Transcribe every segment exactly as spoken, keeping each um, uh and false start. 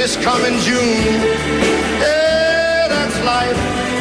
this coming June. Yeah, that's life.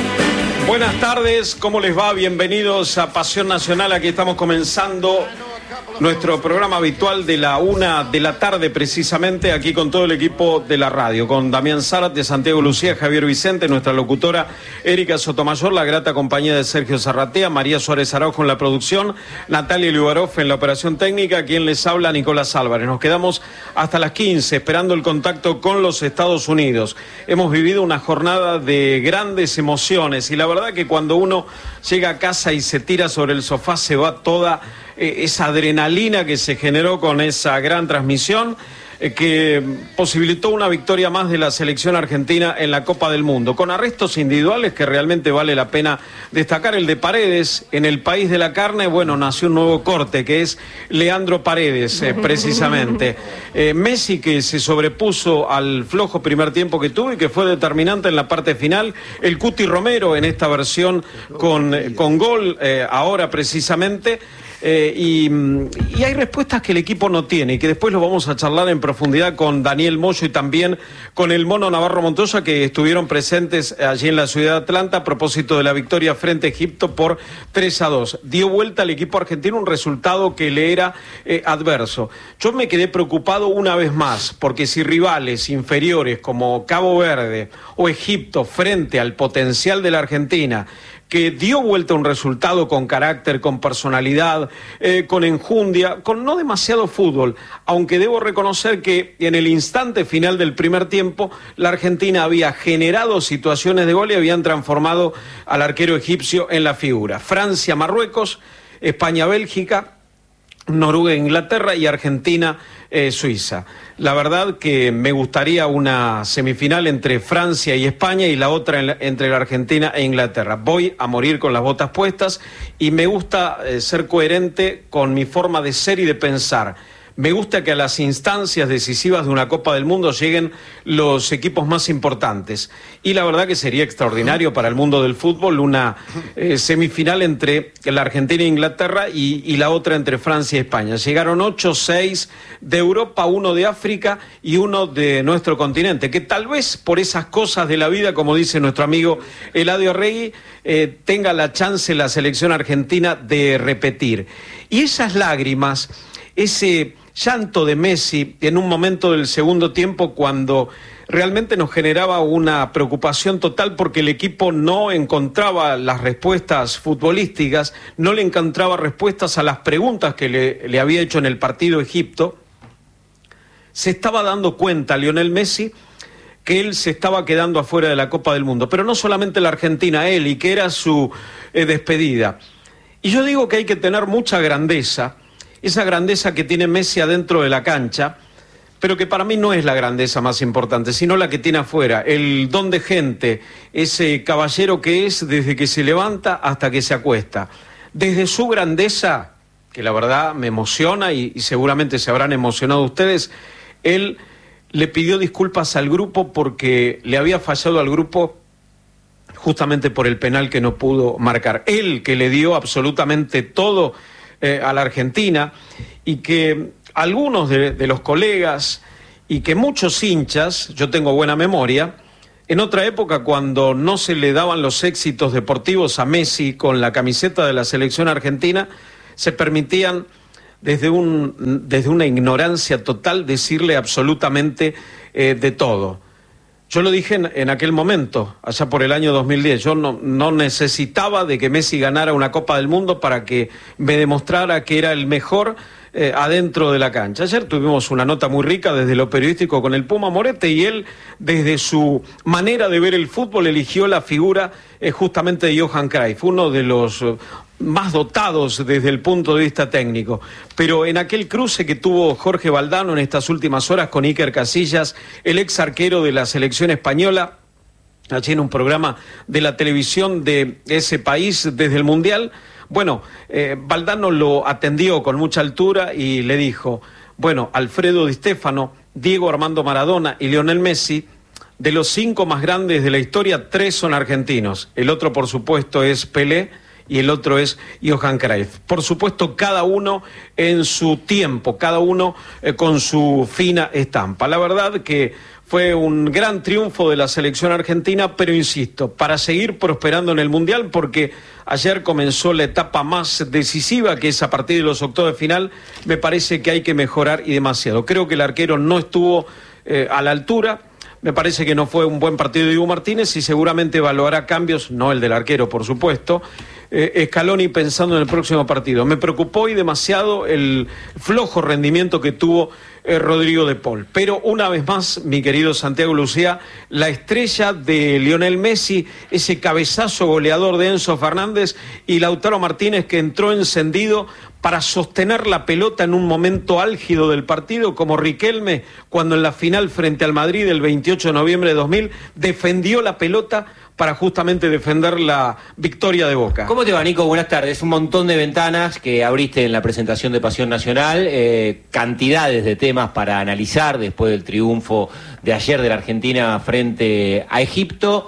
Buenas tardes, ¿cómo les va? Bienvenidos a Pasión Nacional. Aquí estamos comenzando nuestro programa habitual de la una de la tarde, precisamente, aquí con todo el equipo de la radio, con Damián Zárate, Santiago Lucía, Javier Vicente, nuestra locutora Erika Sotomayor, la grata compañía de Sergio Zarratea, María Suárez Araujo en la producción, Natalia Liubarov en la operación técnica, quien les habla, Nicolás Álvarez. Nos quedamos hasta las quince esperando el contacto con los Estados Unidos. Hemos vivido una jornada de grandes emociones y la verdad que cuando uno llega a casa y se tira sobre el sofá se va toda eh, esa adrenalina que se generó con esa gran transmisión eh, que posibilitó una victoria más de la selección argentina en la Copa del Mundo, con arrestos individuales que realmente vale la pena destacar. El de Paredes, en el país de la carne, bueno, nació un nuevo corte que es Leandro Paredes, eh, precisamente. Eh, Messi, que se sobrepuso al flojo primer tiempo que tuvo y que fue determinante en la parte final. El Cuti Romero en esta versión con, con gol eh, ahora precisamente. Eh, y, y hay respuestas que el equipo no tiene y que después lo vamos a charlar en profundidad con Daniel Moyo y también con el Mono Navarro Montoya, que estuvieron presentes allí en la ciudad de Atlanta a propósito de la victoria frente a Egipto por tres a dos. Dio vuelta al equipo argentino un resultado que le era eh, adverso. Yo me quedé preocupado una vez más, porque si rivales inferiores como Cabo Verde o Egipto frente al potencial de la Argentina, que dio vuelta un resultado con carácter, con personalidad, eh, con enjundia, con no demasiado fútbol, aunque debo reconocer que en el instante final del primer tiempo la Argentina había generado situaciones de gol y habían transformado al arquero egipcio en la figura. Francia, Marruecos, España, Bélgica, Noruega, Inglaterra y Argentina, eh, Suiza. La verdad que me gustaría una semifinal entre Francia y España y la otra en la, entre la Argentina e Inglaterra. Voy a morir con las botas puestas y me gusta eh, ser coherente con mi forma de ser y de pensar. Me gusta que a las instancias decisivas de una Copa del Mundo lleguen los equipos más importantes. Y la verdad que sería extraordinario para el mundo del fútbol una eh, semifinal entre la Argentina e Inglaterra y, y la otra entre Francia y España. Llegaron ocho, seis de Europa, uno de África y uno de nuestro continente, que tal vez por esas cosas de la vida, como dice nuestro amigo Eladio Regui, eh, tenga la chance la selección argentina de repetir. Y esas lágrimas, ese llanto de Messi en un momento del segundo tiempo cuando realmente nos generaba una preocupación total porque el equipo no encontraba las respuestas futbolísticas, no le encontraba respuestas a las preguntas que le, le había hecho en el partido Egipto. Se estaba dando cuenta Lionel Messi que él se estaba quedando afuera de la Copa del Mundo, pero no solamente la Argentina, él, y que era su eh, despedida. Y yo digo que hay que tener mucha grandeza, esa grandeza que tiene Messi adentro de la cancha, pero que para mí no es la grandeza más importante, sino la que tiene afuera, el don de gente, ese caballero que es desde que se levanta hasta que se acuesta. Desde su grandeza, que la verdad me emociona y, y seguramente se habrán emocionado ustedes, él le pidió disculpas al grupo porque le había fallado al grupo justamente por el penal que no pudo marcar. Él, que le dio absolutamente todo Eh, a la Argentina, y que algunos de, de los colegas y que muchos hinchas, yo tengo buena memoria, en otra época cuando no se le daban los éxitos deportivos a Messi con la camiseta de la selección argentina, se permitían desde, un, desde una ignorancia total decirle absolutamente eh, de todo. Yo lo dije en, en aquel momento, allá por el año dos mil diez, yo no, no necesitaba de que Messi ganara una Copa del Mundo para que me demostrara que era el mejor eh, adentro de la cancha. Ayer tuvimos una nota muy rica desde lo periodístico con el Puma Morete y él, desde su manera de ver el fútbol, eligió la figura eh, justamente de Johan Cruyff, uno de los eh, más dotados desde el punto de vista técnico. Pero en aquel cruce que tuvo Jorge Valdano en estas últimas horas con Iker Casillas, el ex arquero de la selección española, allí en un programa de la televisión de ese país desde el Mundial, bueno, eh, Valdano lo atendió con mucha altura y le dijo, bueno, Alfredo Di Stéfano, Diego Armando Maradona y Lionel Messi, de los cinco más grandes de la historia, tres son argentinos. El otro, por supuesto, es Pelé y el otro es Johan Cruyff. Por supuesto, cada uno en su tiempo, cada uno eh, con su fina estampa. La verdad que Fue un gran triunfo de la selección argentina, pero insisto, para seguir prosperando en el Mundial, porque ayer comenzó la etapa más decisiva, que es a partir de los octavos de final. Me parece que hay que mejorar y demasiado. Creo que el arquero no estuvo eh, a la altura. Me parece que no fue un buen partido de Dibu Martínez y seguramente evaluará cambios, no el del arquero, por supuesto. Eh, Scaloni pensando en el próximo partido. Me preocupó y demasiado el flojo rendimiento que tuvo eh, Rodrigo de Paul. Pero una vez más, mi querido Santiago Lucía, la estrella de Lionel Messi, ese cabezazo goleador de Enzo Fernández y Lautaro Martínez, que entró encendido para sostener la pelota en un momento álgido del partido, como Riquelme cuando en la final frente al Madrid el veintiocho de noviembre de dos mil defendió la pelota para justamente defender la victoria de Boca. ¿Cómo te va, Nico? Buenas tardes. Un montón de ventanas que abriste en la presentación de Pasión Nacional, eh, cantidades de temas para analizar después del triunfo de ayer de la Argentina frente a Egipto.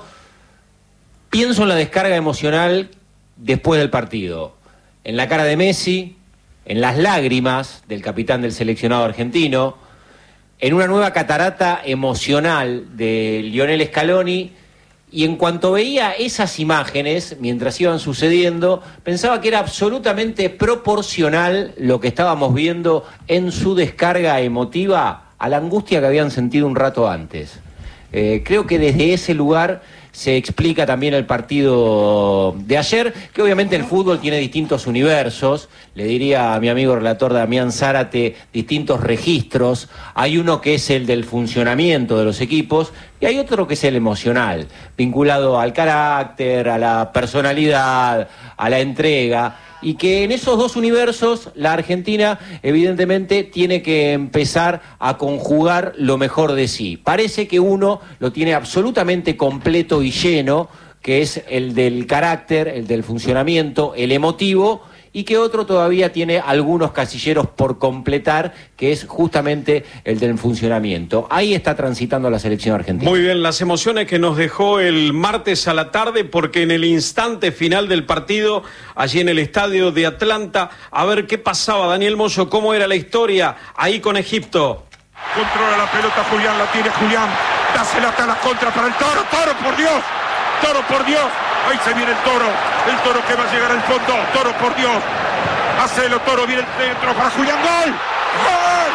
Pienso en la descarga emocional después del partido, en la cara de Messi, en las lágrimas del capitán del seleccionado argentino, en una nueva catarata emocional de Lionel Scaloni. Y en cuanto veía esas imágenes, mientras iban sucediendo, pensaba que era absolutamente proporcional lo que estábamos viendo en su descarga emotiva a la angustia que habían sentido un rato antes. Eh, creo que desde ese lugar se explica también el partido de ayer, que obviamente el fútbol tiene distintos universos, le diría a mi amigo relator Damián Zárate, distintos registros. Hay uno que es el del funcionamiento de los equipos y hay otro que es el emocional, vinculado al carácter, a la personalidad, a la entrega. Y que en esos dos universos la Argentina evidentemente tiene que empezar a conjugar lo mejor de sí. Parece que uno lo tiene absolutamente completo y lleno, que es el del carácter, el del funcionamiento, el emotivo, y que otro todavía tiene algunos casilleros por completar, que es justamente el del funcionamiento. Ahí está transitando la selección argentina. Muy bien, las emociones que nos dejó el martes a la tarde, porque en el instante final del partido, allí en el estadio de Atlanta, a ver qué pasaba, Daniel Moyo, cómo era la historia ahí con Egipto. Controla la pelota Julián, la tiene Julián, dásela hasta la contra para el Toro, Toro, por Dios, Toro, por Dios. Ahí se viene el Toro, el Toro que va a llegar al fondo, Toro, por Dios. Hacelo, Toro, viene el centro para Julián, ¡gol! ¡Gol!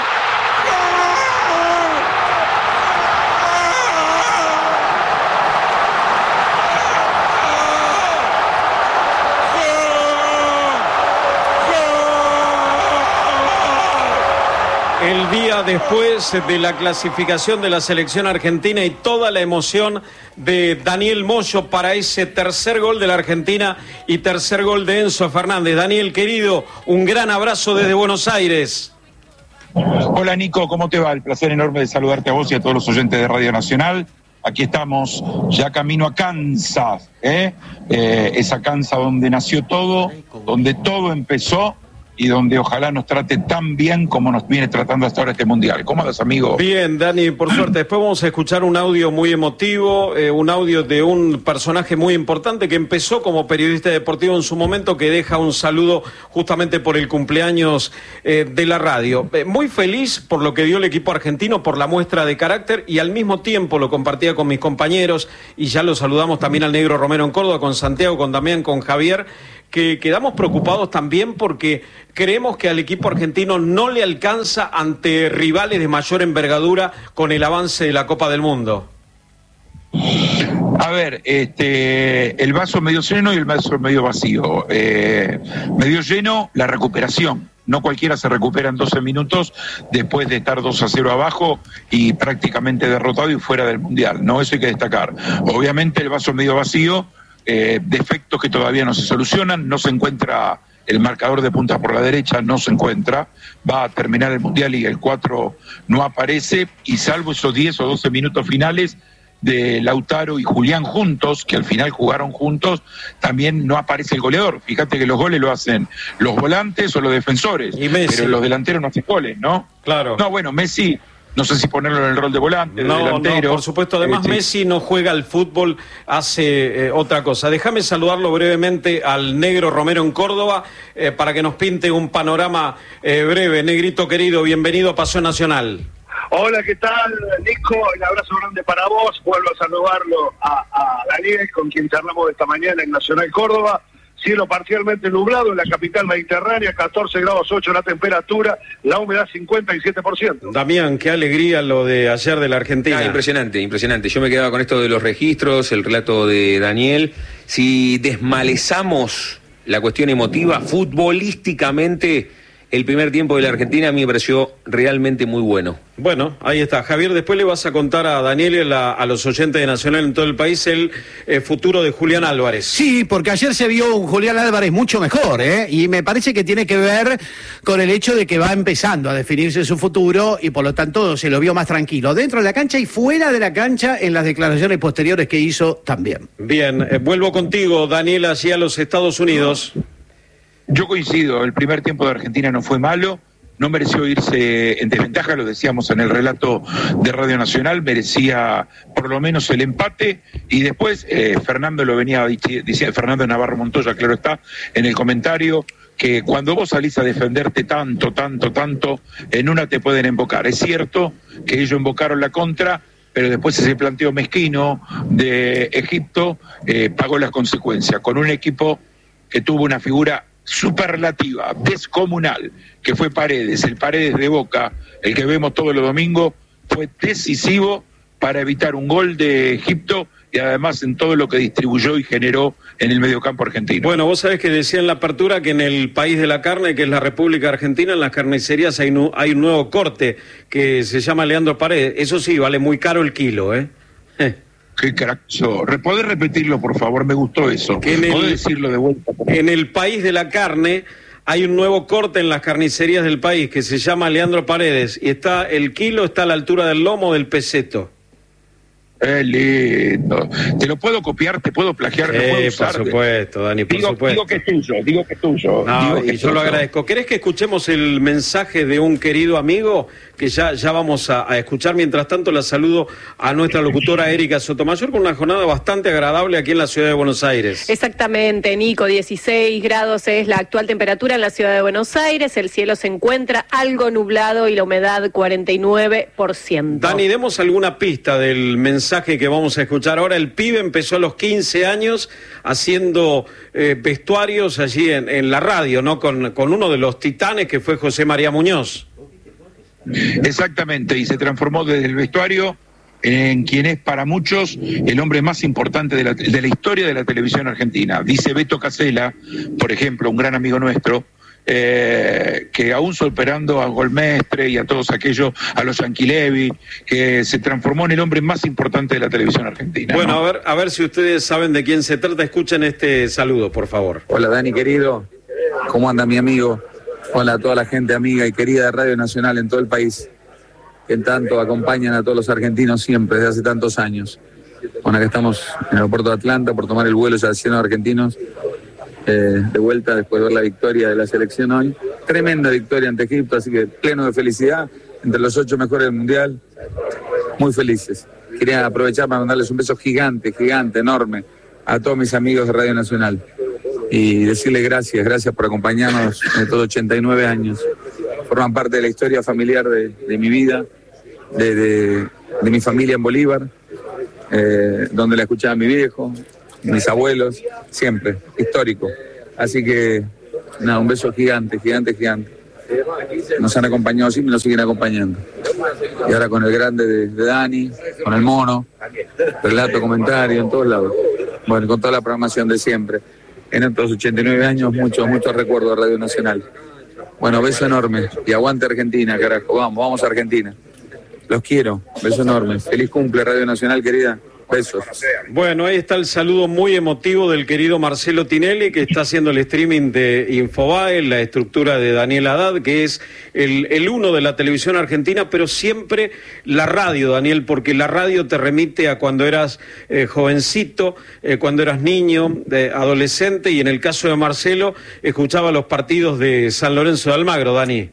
El día después de la clasificación de la selección argentina y toda la emoción de Daniel Moyo para ese tercer gol de la Argentina y tercer gol de Enzo Fernández. Daniel, querido, un gran abrazo desde Buenos Aires. Hola Nico, ¿cómo te va? El placer enorme de saludarte a vos y a todos los oyentes de Radio Nacional. Aquí estamos ya camino a Kansas, ¿eh? Eh, esa Kansas donde nació todo, donde todo empezó y donde ojalá nos trate tan bien como nos viene tratando hasta ahora este Mundial. ¿Cómo andas, amigo? Bien, Dani, por suerte. Después vamos a escuchar un audio muy emotivo, eh, un audio de un personaje muy importante que empezó como periodista deportivo en su momento, que deja un saludo justamente por el cumpleaños eh, de la radio. Eh, muy feliz por lo que dio el equipo argentino, por la muestra de carácter, y al mismo tiempo lo compartía con mis compañeros, y ya lo saludamos también al negro Romero en Córdoba, con Santiago, con Damián, con Javier, que quedamos preocupados también porque creemos que al equipo argentino no le alcanza ante rivales de mayor envergadura con el avance de la Copa del Mundo. A ver, este, el vaso medio lleno y el vaso medio vacío. Eh, medio lleno, la recuperación. No cualquiera se recupera en doce minutos después de estar dos a cero abajo y prácticamente derrotado y fuera del Mundial, ¿no? Eso hay que destacar. Obviamente el vaso medio vacío, Eh, defectos que todavía no se solucionan, no se encuentra el marcador de punta por la derecha, no se encuentra, va a terminar el Mundial y el cuatro no aparece, y salvo esos diez o doce minutos finales de Lautaro y Julián juntos, que al final jugaron juntos, también no aparece el goleador. Fíjate que los goles lo hacen los volantes o los defensores, y Messi, pero los delanteros no hacen goles, ¿no? Claro. No, bueno, Messi, no sé si ponerlo en el rol de volante, no, de delantero. No, por supuesto. Además, este... Messi no juega al fútbol, hace eh, otra cosa. Déjame saludarlo brevemente al negro Romero en Córdoba, eh, para que nos pinte un panorama eh, breve. Negrito querido, bienvenido a Pasión Nacional. Hola, ¿qué tal, Nico? Un abrazo grande para vos. Vuelvo a saludarlo a, a Daniel, con quien charlamos esta mañana en Nacional Córdoba. Cielo parcialmente nublado en la capital mediterránea, catorce grados ocho la temperatura, la humedad cincuenta y siete por ciento. Damián, qué alegría lo de ayer de la Argentina. Ah, impresionante, impresionante. Yo me quedaba con esto de los registros, el relato de Daniel. Si desmalezamos la cuestión emotiva, futbolísticamente, el primer tiempo de la Argentina a mí me pareció realmente muy bueno. Bueno, ahí está. Javier, después le vas a contar a Daniel y a, la, a los oyentes de Nacional en todo el país el eh, futuro de Julián Álvarez. Sí, porque ayer se vio un Julián Álvarez mucho mejor, ¿eh? Y me parece que tiene que ver con el hecho de que va empezando a definirse su futuro y por lo tanto se lo vio más tranquilo, dentro de la cancha y fuera de la cancha en las declaraciones posteriores que hizo también. Bien, eh, vuelvo contigo, Daniel, allí a los Estados Unidos. Yo coincido, el primer tiempo de Argentina no fue malo, no mereció irse en desventaja, lo decíamos en el relato de Radio Nacional, merecía por lo menos el empate y después eh, Fernando lo venía diciendo, Fernando Navarro Montoya, claro está, en el comentario, que cuando vos salís a defenderte tanto, tanto, tanto, en una te pueden invocar. Es cierto que ellos invocaron la contra, pero después ese planteo mezquino de Egipto eh, pagó las consecuencias, con un equipo que tuvo una figura superlativa, descomunal, que fue Paredes, el Paredes de Boca, el que vemos todos los domingos, fue decisivo para evitar un gol de Egipto y además en todo lo que distribuyó y generó en el mediocampo argentino. Bueno, vos sabés que decía en la apertura que en el país de la carne, que es la República Argentina, en las carnicerías hay, nu- hay un nuevo corte que se llama Leandro Paredes. Eso sí, vale muy caro el kilo, ¿eh? eh. Qué crack. ¿Podés repetirlo, por favor? Me gustó eso. Que en el, ¿Podés decirlo de vuelta? En el país de la carne hay un nuevo corte en las carnicerías del país que se llama Leandro Paredes y está el kilo está a la altura del lomo del peseto. Es lindo. Te lo puedo copiar, te puedo plagiar, lo Eh, puedo usar. por supuesto, Dani, por digo, supuesto. digo que es tuyo, digo que es tuyo. No, digo y que es yo lo tuyo. agradezco. ¿Querés que escuchemos el mensaje de un querido amigo que ya, ya vamos a, a escuchar? Mientras tanto, la saludo a nuestra locutora Erika Sotomayor con una jornada bastante agradable aquí en la ciudad de Buenos Aires. Exactamente, Nico, dieciséis grados es la actual temperatura en la ciudad de Buenos Aires. El cielo se encuentra algo nublado y la humedad cuarenta y nueve por ciento. Dani, demos alguna pista del mensaje que vamos a escuchar ahora. El pibe empezó a los quince años haciendo eh, vestuarios allí en, en la radio, ¿no? Con, con uno de los titanes que fue José María Muñoz. Exactamente, y se transformó desde el vestuario en quien es para muchos el hombre más importante de la, de la historia de la televisión argentina. Dice Beto Casella, por ejemplo, un gran amigo nuestro, eh, que aún superando a Golmestre y a todos aquellos, a los Yanquilevi, que se transformó en el hombre más importante de la televisión argentina. Bueno, ¿no? a ver, a ver si ustedes saben de quién se trata. Escuchen este saludo, por favor. Hola Dani querido, ¿cómo anda mi amigo? Hola a toda la gente amiga y querida de Radio Nacional en todo el país, que en tanto acompañan a todos los argentinos siempre, desde hace tantos años. Bueno, acá estamos en el aeropuerto de Atlanta por tomar el vuelo ya haciendo argentinos, eh, de vuelta después de ver la victoria de la selección hoy. Tremenda victoria ante Egipto, así que pleno de felicidad, entre los ocho mejores del Mundial, muy felices. Quería aprovechar para mandarles un beso gigante, gigante, enorme a todos mis amigos de Radio Nacional. Y decirles gracias, gracias por acompañarnos en estos ochenta y nueve años. Forman parte de la historia familiar de, de mi vida, de, de, de mi familia en Bolívar, eh, donde la escuchaba mi viejo, mis abuelos, siempre, histórico. Así que, nada, un beso gigante, gigante, gigante. Nos han acompañado siempre y nos siguen acompañando. Y ahora con el grande de, de Dani, con el mono, relato, comentario, en todos lados. Bueno, con toda la programación de siempre. En estos ochenta y nueve años, muchos, muchos recuerdos de Radio Nacional. Bueno, beso enorme. Y aguante Argentina, carajo. Vamos, vamos a Argentina. Los quiero. Beso enorme. Feliz cumple, Radio Nacional, querida. Besos. Bueno, ahí está el saludo muy emotivo del querido Marcelo Tinelli, que está haciendo el streaming de Infobae, la estructura de Daniel Haddad, que es el, el uno de la televisión argentina, pero siempre la radio, Daniel, porque la radio te remite a cuando eras eh, jovencito, eh, cuando eras niño, eh, adolescente, y en el caso de Marcelo, escuchaba los partidos de San Lorenzo de Almagro, Dani.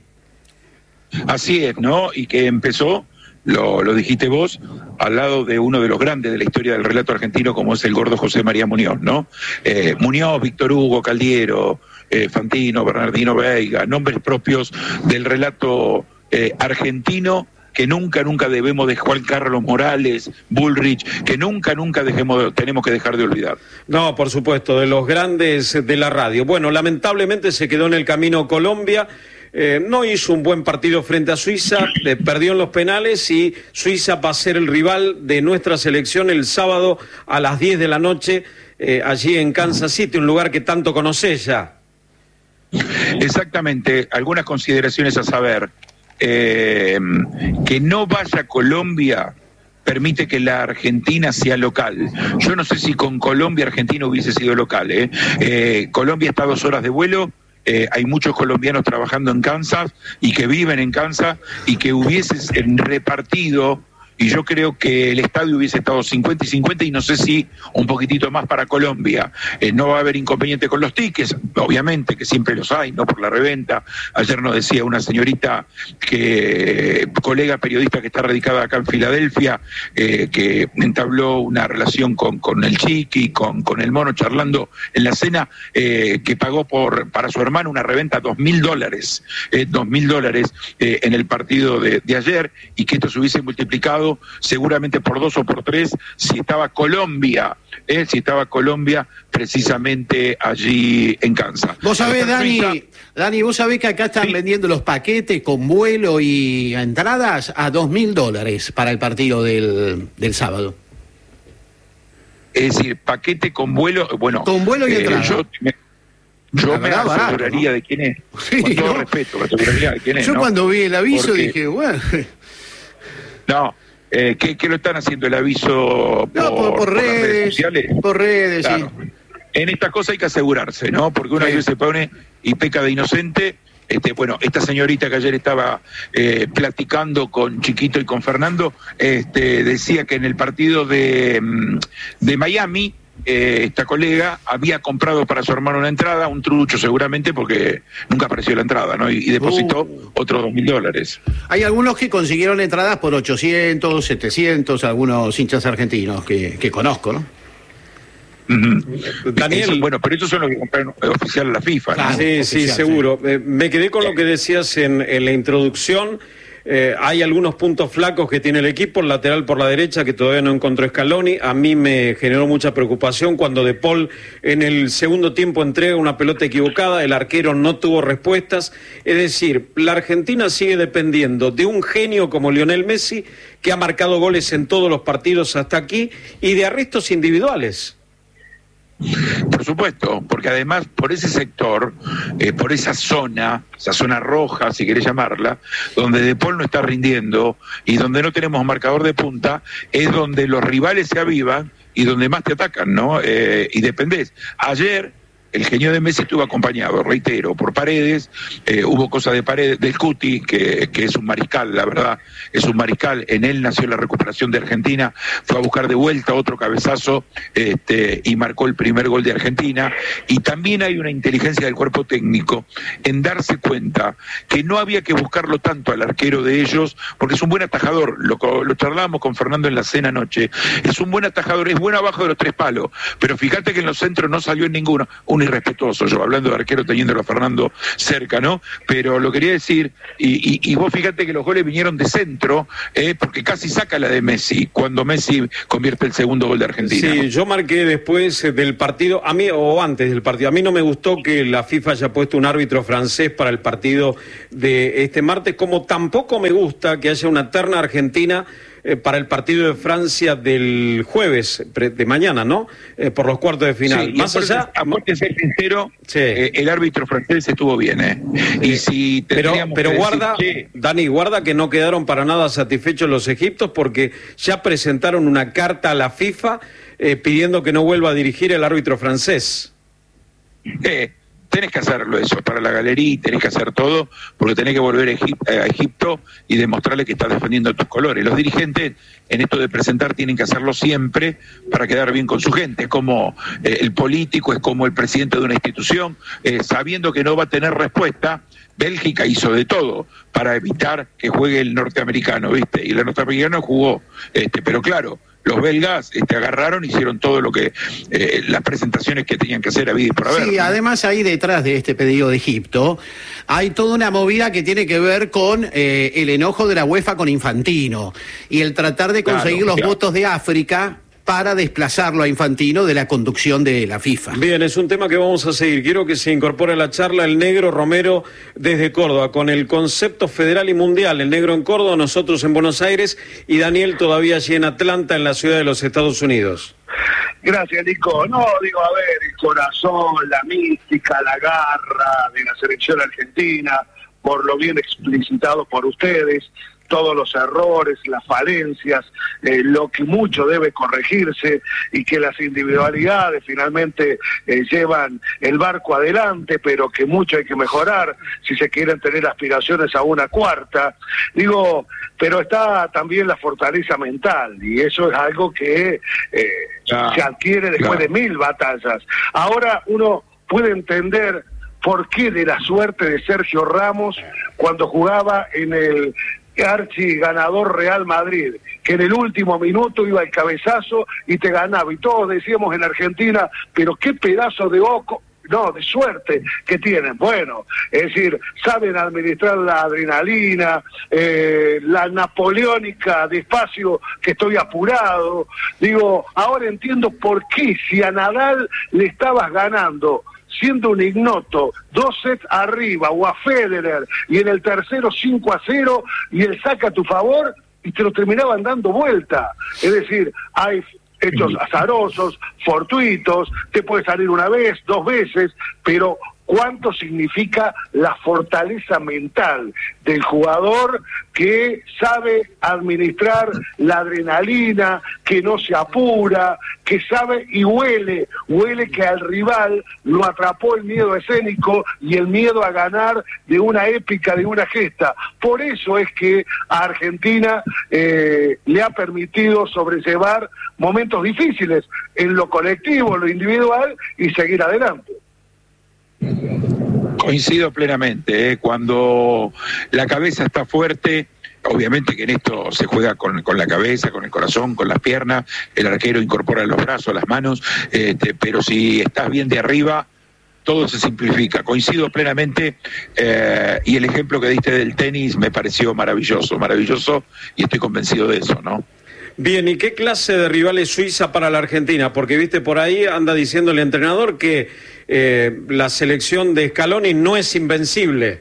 Así es, ¿no? Y que empezó, lo, lo dijiste vos, al lado de uno de los grandes de la historia del relato argentino, como es el gordo José María Muñoz, ¿no? Eh, Muñoz, Víctor Hugo, Caldiero, eh, Fantino, Bernardino Veiga, nombres propios del relato eh, argentino que nunca, nunca debemos de Juan Carlos Morales, Bullrich, que nunca, nunca dejemos de, tenemos que dejar de olvidar. No, por supuesto, de los grandes de la radio. Bueno, lamentablemente se quedó en el camino Colombia. Eh, no hizo un buen partido frente a Suiza, eh, perdió en los penales y Suiza va a ser el rival de nuestra selección el sábado a las diez de la noche, eh, allí en Kansas City, un lugar que tanto conocés ya. Exactamente, algunas consideraciones a saber. Eh, que no vaya a Colombia permite que la Argentina sea local. Yo no sé si con Colombia Argentina hubiese sido local. ¿eh? Eh, Colombia está a dos horas de vuelo. Eh, hay muchos colombianos trabajando en Kansas y que viven en Kansas y que hubiesen repartido, y yo creo que el estadio hubiese estado cincuenta y cincuenta y no sé si un poquitito más para Colombia. Eh, no va a haber inconveniente con los tickets, obviamente que siempre los hay, no por la reventa. Ayer nos decía una señorita, que colega periodista que está radicada acá en Filadelfia, eh, que entabló una relación con, con el Chiqui, con, con el Mono, charlando en la cena, eh, que pagó por para su hermano una reventa dos mil dólares, eh, dos mil dólares eh, en el partido de, de ayer, y que esto se hubiese multiplicado seguramente por dos o por tres si estaba Colombia, eh, si estaba Colombia precisamente allí en Kansas. Vos sabés, Dani, Dani, vos sabés que acá están sí. vendiendo los paquetes con vuelo y entradas a dos mil dólares para el partido del, del sábado. Es decir, paquete con vuelo, bueno, con vuelo y eh, entrada. Yo me, yo me aseguraría, ¿no?, de quién es. Sí, con todo ¿no? respeto, me aseguraría de quién es. Yo ¿no? cuando vi el aviso Porque... dije, bueno. No. Eh, ¿qué, ¿Qué lo están haciendo el aviso por, no, por, por, por redes, las redes sociales? Por redes, claro. sí. En esta cosa hay que asegurarse, ¿no? Porque una sí. vez se pone y peca de inocente. Este, bueno, esta señorita que ayer estaba eh, platicando con Chiquito y con Fernando, este, decía que en el partido de, de Miami, eh, esta colega había comprado para su hermano una entrada, un trucho seguramente, porque nunca apareció la entrada, ¿no? Y, y depositó uh. otros dos mil dólares. Hay algunos que consiguieron entradas por ochocientos, setecientos, algunos hinchas argentinos que, que conozco, ¿no? Uh-huh. Daniel, eso, bueno, pero esos son los que compraron oficial a la FIFA, ¿no? Ah, sí, oficial, sí, seguro. Sí. Eh, me quedé con lo que decías en, en la introducción. Eh, hay algunos puntos flacos que tiene el equipo, el lateral por la derecha que todavía no encontró Scaloni. A mí me generó mucha preocupación cuando De Paul en el segundo tiempo entrega una pelota equivocada, el arquero no tuvo respuestas. Es decir, la Argentina sigue dependiendo de un genio como Lionel Messi, que ha marcado goles en todos los partidos hasta aquí, y de arrestos individuales. Por supuesto, porque además por ese sector, eh, por esa zona, esa zona roja, si querés llamarla, donde De Paul no está rindiendo y donde no tenemos marcador de punta, es donde los rivales se avivan y donde más te atacan, ¿no? Eh, y dependés. Ayer el genio de Messi estuvo acompañado, reitero, por Paredes, eh, hubo cosas de Paredes, del Cuti, que, que es un mariscal, la verdad, es un mariscal, en él nació la recuperación de Argentina, fue a buscar de vuelta otro cabezazo este, y marcó el primer gol de Argentina, y también hay una inteligencia del cuerpo técnico en darse cuenta que no había que buscarlo tanto al arquero de ellos, porque es un buen atajador, lo, lo charlábamos con Fernando en la cena anoche, es un buen atajador, es bueno abajo de los tres palos, pero fíjate que en los centros no salió en ninguno, un irrespetuoso, yo hablando de arquero teniéndolo a Fernando cerca, ¿no? Pero lo quería decir, y, y, y vos fíjate que los goles vinieron de centro, eh, porque casi saca la de Messi, cuando Messi convierte el segundo gol de Argentina. Sí, ¿no? Yo marqué después del partido, a mí, o antes del partido, a mí no me gustó que la FIFA haya puesto un árbitro francés para el partido de este martes, como tampoco me gusta que haya una terna argentina eh, para el partido de Francia del jueves, de mañana, ¿no? Eh, por los cuartos de final. Sí, Más allá... Aparte, ser sincero, sí. eh, el árbitro francés estuvo bien, ¿eh? Y eh, si pero pero que guarda, decir, Dani, guarda que no quedaron para nada satisfechos los egipcios porque ya presentaron una carta a la FIFA eh, pidiendo que no vuelva a dirigir el árbitro francés. Eh, tenés que hacerlo eso, para la galería tenés que hacer todo, porque tenés que volver a, Egip- a Egipto y demostrarle que estás defendiendo tus colores. Los dirigentes en esto de presentar tienen que hacerlo siempre para quedar bien con su gente, es como eh, el político, es como el presidente de una institución, eh, sabiendo que no va a tener respuesta. Bélgica hizo de todo para evitar que juegue el norteamericano, ¿viste? Y el norteamericano jugó, este, pero claro, los belgas este, agarraron, hicieron todo lo que, eh, las presentaciones que tenían que hacer a vida y por haber. Sí, además ahí detrás de este pedido de Egipto hay toda una movida que tiene que ver con eh, el enojo de la UEFA con Infantino y el tratar de conseguir Claro, los claro. votos de África para desplazarlo a Infantino de la conducción de la FIFA. Bien, es un tema que vamos a seguir. Quiero que se incorpore a la charla el negro Romero desde Córdoba, con el concepto federal y mundial. El negro en Córdoba, nosotros en Buenos Aires y Daniel todavía allí en Atlanta, en la ciudad de los Estados Unidos. Gracias, Nico. No, digo, a ver, el corazón, la mística, la garra de la selección argentina, por lo bien explicitado por ustedes, todos los errores, las falencias, eh, lo que mucho debe corregirse y que las individualidades finalmente eh, llevan el barco adelante, pero que mucho hay que mejorar si se quieren tener aspiraciones a una cuarta. Digo, pero está también la fortaleza mental y eso es algo que eh, Ah, se adquiere después claro. de mil batallas. Ahora uno puede entender por qué de la suerte de Sergio Ramos cuando jugaba en el archi ganador Real Madrid, que en el último minuto iba el cabezazo y te ganaba, y todos decíamos en Argentina, pero qué pedazo de oco, no, de suerte que tienen. Bueno, es decir, saben administrar la adrenalina, eh, la napoleónica, despacio que estoy apurado. Digo, ahora entiendo por qué si a Nadal le estabas ganando siendo un ignoto, dos sets arriba, o a Federer, y en el tercero cinco a cero, y él saca a tu favor, y te lo terminaban dando vuelta. Es decir, hay hechos azarosos, fortuitos, te puede salir una vez, dos veces, pero cuánto significa la fortaleza mental del jugador que sabe administrar la adrenalina, que no se apura, que sabe y huele, huele que al rival lo atrapó el miedo escénico y el miedo a ganar de una épica, de una gesta. Por eso es que a Argentina eh, le ha permitido sobrellevar momentos difíciles en lo colectivo, en lo individual y seguir adelante. Coincido plenamente, ¿eh? Cuando la cabeza está fuerte, obviamente que en esto se juega con, con la cabeza, con el corazón, con las piernas, el arquero incorpora los brazos, las manos, este, pero si estás bien de arriba, todo se simplifica. Coincido plenamente eh, y el ejemplo que diste del tenis me pareció maravilloso, maravilloso y estoy convencido de eso, ¿no? Bien, ¿y qué clase de rival es Suiza para la Argentina? Porque, viste, por ahí anda diciendo el entrenador que eh, la selección de Scaloni no es invencible.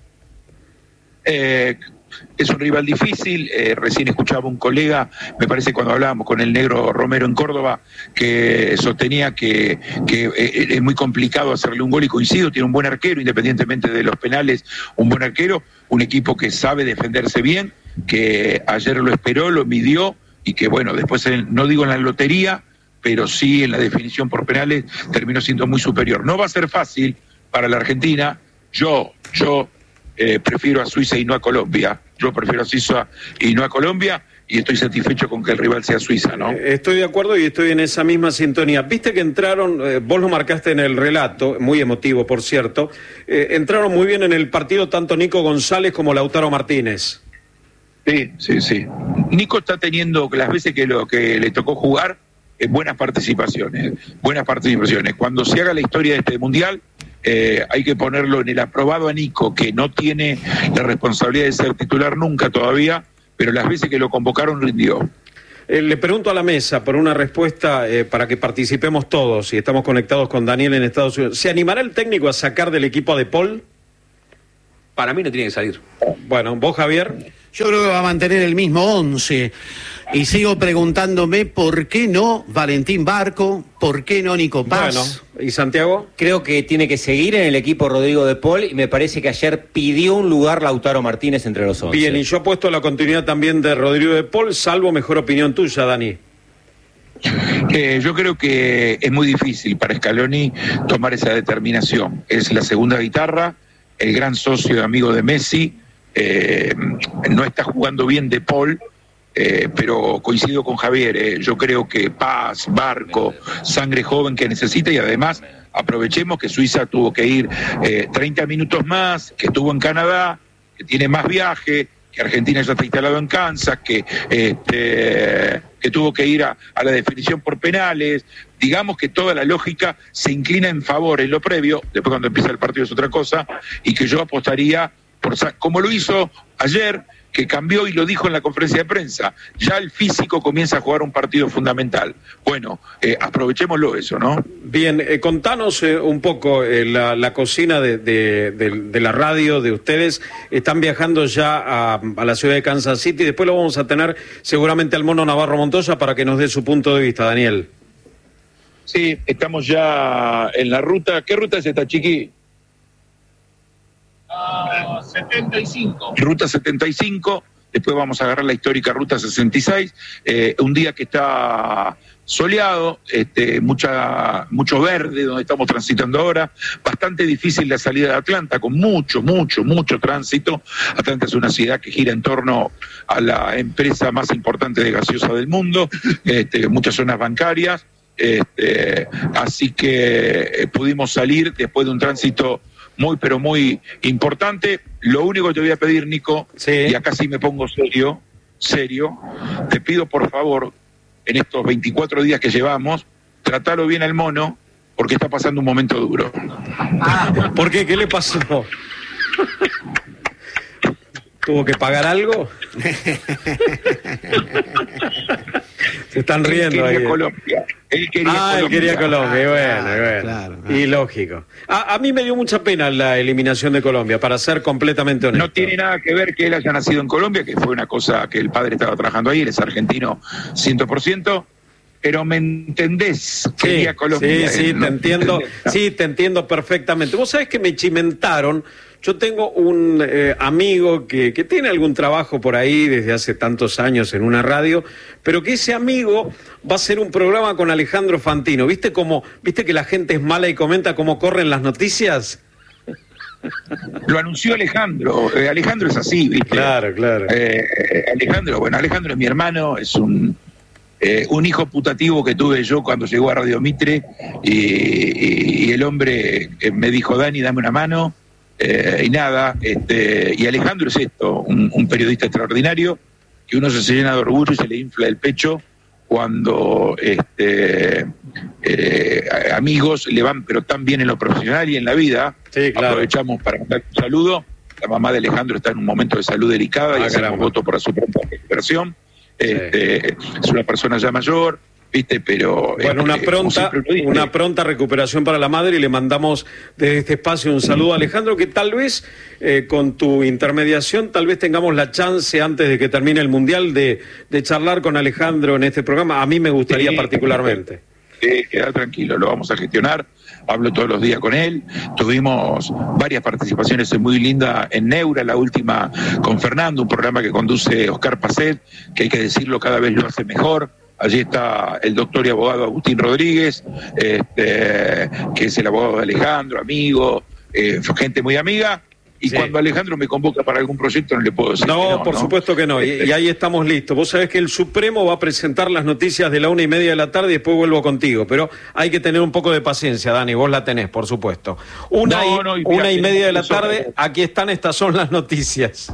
Eh, es un rival difícil, eh, recién escuchaba un colega, me parece cuando hablábamos con el negro Romero en Córdoba, que sostenía que, que eh, es muy complicado hacerle un gol y coincido, tiene un buen arquero, independientemente de los penales, un buen arquero, un equipo que sabe defenderse bien, que ayer lo esperó, lo midió, y que bueno, después en, no digo en la lotería, pero sí en la definición por penales terminó siendo muy superior. No va a ser fácil para la Argentina, yo, yo eh, prefiero a Suiza y no a Colombia, yo prefiero a Suiza y no a Colombia, y estoy satisfecho con que el rival sea Suiza, ¿no? Estoy de acuerdo y estoy en esa misma sintonía. Viste que entraron, eh, vos lo marcaste en el relato, muy emotivo por cierto, eh, entraron muy bien en el partido tanto Nico González como Lautaro Martínez. Sí, sí, sí. Nico está teniendo, las veces que lo que le tocó jugar, eh, buenas participaciones, buenas participaciones. Cuando se haga la historia de este Mundial, eh, hay que ponerlo en el aprobado a Nico, que no tiene la responsabilidad de ser titular nunca todavía, pero las veces que lo convocaron rindió. Eh, le pregunto a la mesa por una respuesta eh, para que participemos todos y estamos conectados con Daniel en Estados Unidos. ¿Se animará el técnico a sacar del equipo a De Paul? Para mí no tiene que salir. Bueno, ¿vos, Javier? Yo creo que va a mantener el mismo once. Y sigo preguntándome por qué no Valentín Barco, por qué no Nico Paz. Bueno, ¿y Santiago? Creo que tiene que seguir en el equipo Rodrigo De Paul y me parece que ayer pidió un lugar Lautaro Martínez entre los once. Bien, y yo apuesto a la continuidad también de Rodrigo De Paul, salvo mejor opinión tuya, Dani. Eh, yo creo que es muy difícil para Scaloni tomar esa determinación. Es la segunda guitarra, el gran socio y amigo de Messi. Eh, no está jugando bien De Paul, eh, pero coincido con Javier, eh, yo creo que Paz, Barco, sangre joven que necesita, y además aprovechemos que Suiza tuvo que ir eh, treinta minutos más, que estuvo en Canadá, que tiene más viaje, que que Argentina ya está instalado en Kansas, que, este, que tuvo que ir a, a la definición por penales. Digamos que toda la lógica se inclina en favor en lo previo, después cuando empieza el partido es otra cosa, y que yo apostaría, por como lo hizo ayer, que cambió y lo dijo en la conferencia de prensa, ya el físico comienza a jugar un partido fundamental. Bueno, eh, aprovechémoslo eso, ¿no? Bien, eh, contanos eh, un poco eh, la, la cocina de, de, de, de la radio de ustedes. Están viajando ya a, a la ciudad de Kansas City, después lo vamos a tener seguramente al Mono Navarro Montoya para que nos dé su punto de vista, Daniel. Sí, estamos ya en la ruta. ¿Qué ruta es esta, Chiqui? Uh, setenta y cinco. Ruta setenta y cinco, después vamos a agarrar la histórica Ruta sesenta y seis, eh, un día que está soleado, este, mucha, mucho verde donde estamos transitando ahora, bastante difícil la salida de Atlanta, con mucho, mucho, mucho tránsito. Atlanta es una ciudad que gira en torno a la empresa más importante de gaseosa del mundo, este, muchas zonas bancarias, este, así que eh, pudimos salir después de un tránsito muy, pero muy importante. Lo único que te voy a pedir, Nico, sí. y acá sí me pongo serio, serio, te pido por favor, en estos veinticuatro días que llevamos, tratalo bien al mono, porque está pasando un momento duro. Ah, ¿por qué? ¿Qué le pasó? ¿Tuvo que pagar algo? Se están riendo él quería ahí. Colombia. Él quería ah, Colombia. él quería Colombia, Ah, bueno, claro, bueno. claro, claro. Y lógico. A, a mí me dio mucha pena la eliminación de Colombia, para ser completamente honesto. No tiene nada que ver que él haya nacido en Colombia, que fue una cosa que el padre estaba trabajando ahí, él es argentino cien por ciento, pero me entendés, quería Sí, Colombia. sí, sí, ¿no? te entiendo, sí, te entiendo perfectamente. Vos sabés que me chimentaron. Yo tengo un eh, amigo que, que tiene algún trabajo por ahí desde hace tantos años en una radio, pero que ese amigo va a hacer un programa con Alejandro Fantino. ¿Viste cómo, viste que la gente es mala y comenta cómo corren las noticias? Lo anunció Alejandro. Eh, Alejandro es así, ¿viste? Claro, claro. Eh, Alejandro, bueno, Alejandro es mi hermano, es un, eh, un hijo putativo que tuve yo cuando llegó a Radio Mitre, y, y, y el hombre eh, me dijo, Dani, dame una mano. Eh, y nada, este, y Alejandro es esto, un, un periodista extraordinario, que uno se llena de orgullo y se le infla el pecho cuando este, eh, amigos le van, pero tan bien en lo profesional y en la vida. Sí, claro. Aprovechamos para mandar un saludo. La mamá de Alejandro está en un momento de salud delicada Ah, y hacemos caramba. voto para su pronta recuperación. Este, es una persona ya mayor, ¿viste? Pero Bueno, una este, pronta, como siempre lo dije, una pronta recuperación para la madre, y le mandamos desde este espacio un saludo a Alejandro, que tal vez eh, con tu intermediación tal vez tengamos la chance antes de que termine el Mundial de, de charlar con Alejandro en este programa. A mí me gustaría Sí, particularmente. Sí, queda tranquilo, lo vamos a gestionar. Hablo todos los días con él. Tuvimos varias participaciones muy lindas en Neura, la última con Fernando, un programa que conduce Oscar Pacet, que hay que decirlo, cada vez lo hace mejor. Allí está el doctor y abogado Agustín Rodríguez, este, que es el abogado de Alejandro, amigo, eh, gente muy amiga. Y Sí. cuando Alejandro me convoca para algún proyecto no le puedo decir No, que no, por ¿no? supuesto que no, y, y ahí estamos listos. Vos sabés que el Supremo va a presentar las noticias de la una y media de la tarde y después vuelvo contigo, pero hay que tener un poco de paciencia, Dani, vos la tenés, por supuesto. Una, No, y, no, y una mira, y media de la eso- tarde, aquí están, estas son las noticias.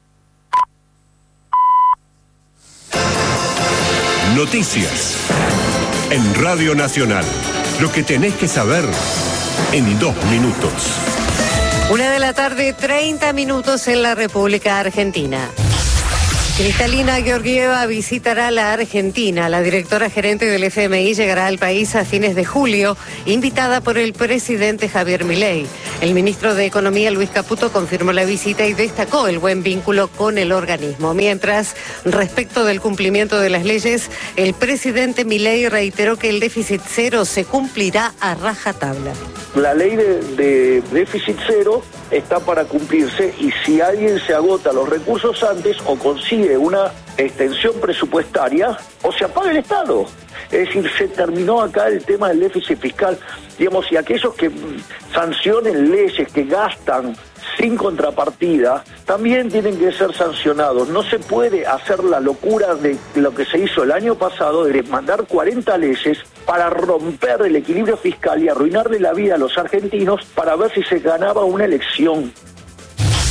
Noticias en Radio Nacional. Lo que tenés que saber en dos minutos. Una de la tarde, treinta minutos en la República Argentina. Cristalina Georgieva visitará la Argentina. La directora gerente del F M I llegará al país a fines de julio, invitada por el presidente Javier Milei. El ministro de Economía, Luis Caputo, confirmó la visita y destacó el buen vínculo con el organismo. Mientras, respecto del cumplimiento de las leyes, el presidente Milei reiteró que el déficit cero se cumplirá a rajatabla. La ley de, de déficit cero está para cumplirse, y si alguien se agota los recursos antes o consigue una extensión presupuestaria, o se apaga el Estado. Es decir, se terminó acá el tema del déficit fiscal. Digamos, y aquellos que sancionen leyes, que gastan sin contrapartida, también tienen que ser sancionados. No se puede hacer la locura de lo que se hizo el año pasado, de mandar cuarenta leyes para romper el equilibrio fiscal y arruinarle la vida a los argentinos para ver si se ganaba una elección.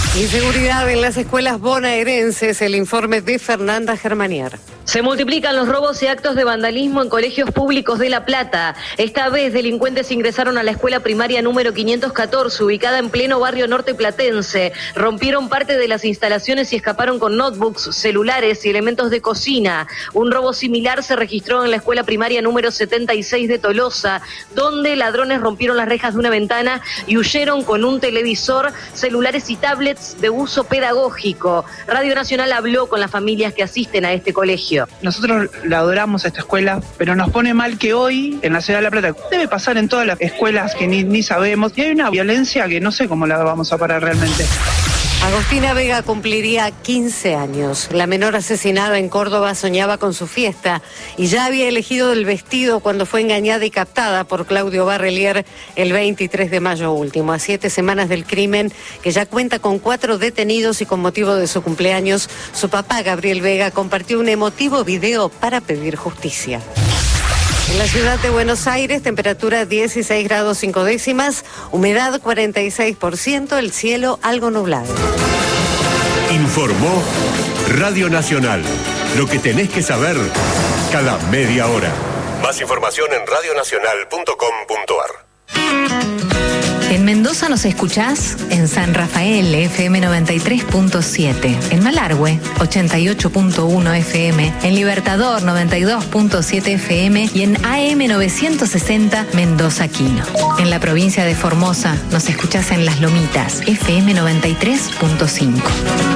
Inseguridad en las escuelas bonaerenses, el informe de Fernanda Germanier. Se multiplican los robos y actos de vandalismo en colegios públicos de La Plata. Esta vez delincuentes ingresaron a la escuela primaria número quinientos catorce, ubicada en pleno barrio norte platense. Rompieron parte de las instalaciones y escaparon con notebooks, celulares y elementos de cocina. Un robo similar se registró en la escuela primaria número setenta y seis de Tolosa, donde ladrones rompieron las rejas de una ventana y huyeron con un televisor, celulares y tablets de uso pedagógico. Radio Nacional habló con las familias que asisten a este colegio. Nosotros la adoramos a esta escuela, pero nos pone mal que hoy en la ciudad de La Plata debe pasar en todas las escuelas que ni, ni sabemos, y hay una violencia que no sé cómo la vamos a parar realmente. Agostina Vega cumpliría quince años. La menor asesinada en Córdoba soñaba con su fiesta y ya había elegido el vestido cuando fue engañada y captada por Claudio Barrelier el veintitrés de mayo último. A siete semanas del crimen, que ya cuenta con cuatro detenidos y con motivo de su cumpleaños, su papá, Gabriel Vega, compartió un emotivo video para pedir justicia. En la ciudad de Buenos Aires, temperatura dieciséis grados cinco décimas, humedad cuarenta y seis por ciento, el cielo algo nublado. Informó Radio Nacional. Lo que tenés que saber cada media hora. Más información en radio nacional punto com punto ar. En Mendoza nos escuchás en San Rafael, F M noventa y tres punto siete. En Malargüe, ochenta y ocho punto uno F M. En Libertador, noventa y dos punto siete F M. Y en A M novecientos sesenta, Mendoza Quino. En la provincia de Formosa nos escuchás en Las Lomitas, F M noventa y tres punto cinco.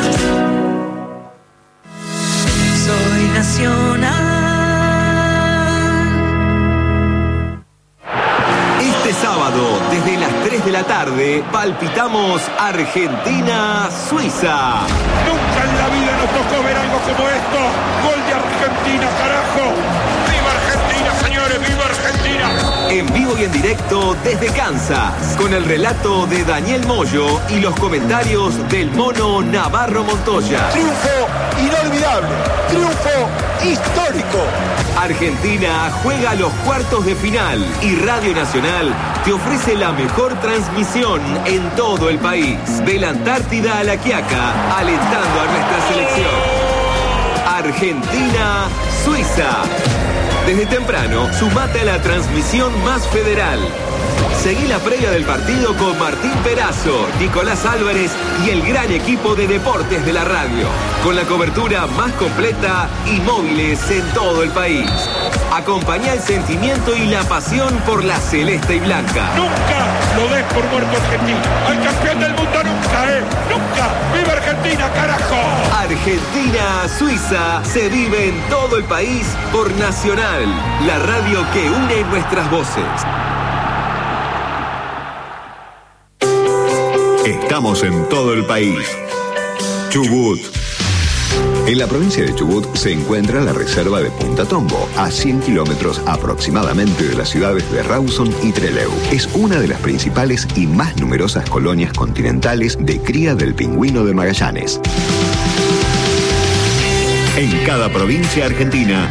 Soy nacional. Este sábado, desde las tres de la tarde, palpitamos Argentina-Suiza. Nunca en la vida nos tocó ver algo como esto. Gol de Argentina, carajo. ¡Viva Argentina, señores! ¡Viva Argentina! En vivo y en directo desde Kansas, con el relato de Daniel Moyo y los comentarios del mono Navarro Montoya. Triunfo inolvidable, triunfo histórico. Argentina juega los cuartos de final y Radio Nacional te ofrece la mejor transmisión en todo el país. De la Antártida a La Quiaca, alentando a nuestra selección. Argentina-Suiza. Desde temprano, sumate a la transmisión más federal. Seguí la previa del partido con Martín Perazo, Nicolás Álvarez y el gran equipo de deportes de la radio, con la cobertura más completa y móviles en todo el país. Acompañá el sentimiento y la pasión por la celeste y blanca. Nunca lo des por muerto Argentina. Al campeón del mundo nunca, ¿eh? Nunca. ¡Viva Argentina, carajo! Argentina-Suiza se vive en todo el país por Nacional, la radio que une nuestras voces. Estamos en todo el país. Chubut. En la provincia de Chubut se encuentra la reserva de Punta Tombo, a cien kilómetros aproximadamente de las ciudades de Rawson y Trelew. Es una de las principales y más numerosas colonias continentales de cría del pingüino de Magallanes. En cada provincia argentina,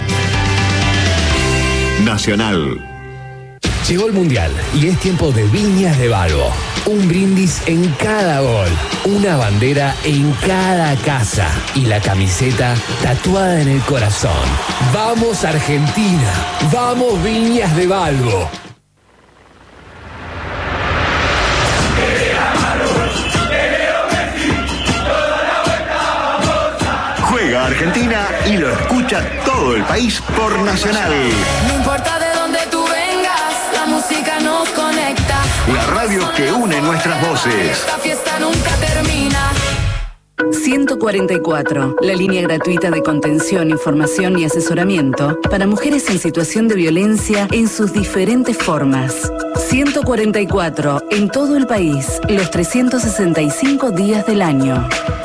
Nacional. Llegó el Mundial y es tiempo de Viñas de Balbo. Un brindis en cada gol, una bandera en cada casa y la camiseta tatuada en el corazón. ¡Vamos Argentina! ¡Vamos Viñas de Balbo! Juega Argentina y lo escucha todo el país por Nacional. No importa de dónde tú vengas, la música nos conecta. La radio que une nuestras voces. Esta fiesta nunca termina. ciento cuarenta y cuatro, la línea gratuita de contención, información y asesoramiento para mujeres en situación de violencia en sus diferentes formas. ciento cuarenta y cuatro, en todo el país, los trescientos sesenta y cinco días del año.